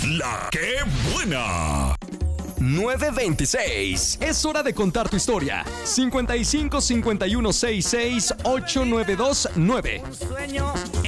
La que buena. 926. Es hora de contar tu historia. 55 51 66 8929.